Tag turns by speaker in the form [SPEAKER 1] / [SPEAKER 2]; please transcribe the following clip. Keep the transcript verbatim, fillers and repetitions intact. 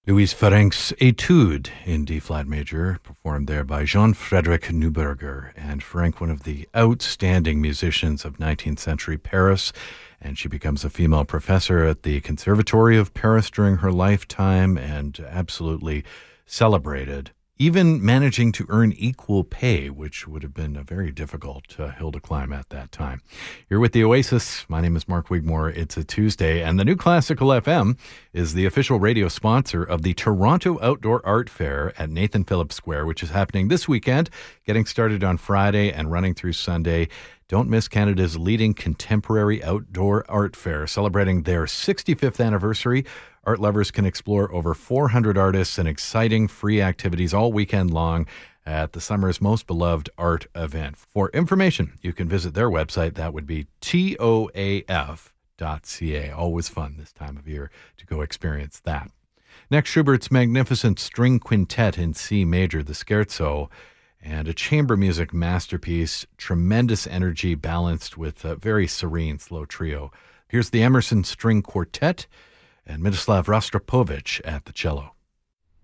[SPEAKER 1] Louis Ferenc's Etude in D-flat major, performed there by Jean-Frédéric Neuberger. And Ferenc, one of the outstanding musicians of nineteenth century Paris, and she becomes a female professor at the Conservatory of Paris during her lifetime and absolutely celebrated, even managing to earn equal pay, which would have been a very difficult uh, hill to climb at that time. You're with the Oasis. My name is Mark Wigmore. It's a Tuesday, and the New Classical F M is the official radio sponsor of the Toronto Outdoor Art Fair at Nathan Phillips Square, which is happening this weekend, getting started on Friday and running through Sunday. Don't miss Canada's leading contemporary outdoor art fair, celebrating their sixty-fifth anniversary. Art lovers can explore over four hundred artists and exciting free activities all weekend long at the summer's most beloved art event. For information, you can visit their website. That would be T O A F dot C A. Always fun this time of year to go experience that. Next, Schubert's magnificent string quintet in C major, the Scherzo, and a chamber music masterpiece, tremendous energy balanced with a very serene slow trio. Here's the Emerson String Quartet and Miroslav Rostropovich at the cello.